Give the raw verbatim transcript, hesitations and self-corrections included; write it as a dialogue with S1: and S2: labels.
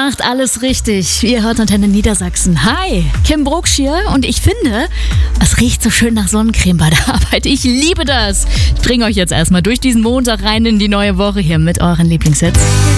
S1: macht alles richtig. Ihr hört Antenne Niedersachsen. Hi, Kim Brucksch hier und ich finde, es riecht so schön nach Sonnencreme bei der Arbeit. Ich liebe das. Ich bringe euch jetzt erstmal durch diesen Montag rein in die neue Woche hier mit euren Lieblingshits.